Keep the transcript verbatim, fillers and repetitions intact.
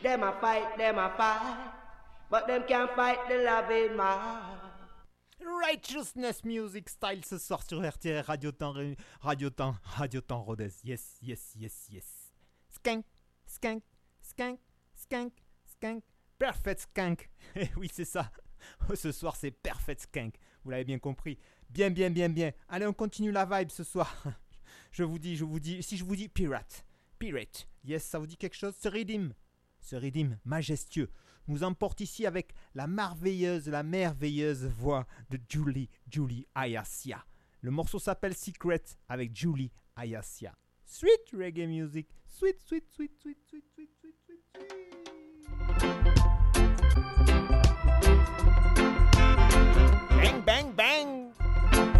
Them a fight, them a fight, but them can't fight the loving man. Righteousness Music Style ce soir sur R T R Radio Temps, Radio Temps, Radio Temps Rodez. Yes, yes, yes, yes. Skank, skank, skank, skank, skank, perfect skank. Eh oui, c'est ça. Ce soir, c'est perfect skank. Vous l'avez bien compris. Bien, bien, bien, bien. Allez, on continue la vibe ce soir. Je vous dis, je vous dis, si je vous dis pirate, pirate, yes, ça vous dit quelque chose? Ce rythme, ce rythme majestueux nous emporte ici avec la merveilleuse, la merveilleuse voix de Julie, Julie Ayasia. Le morceau s'appelle Secret avec Julie Ayasia. Sweet reggae music, sweet, sweet, sweet, sweet, sweet, sweet, sweet, sweet, sweet.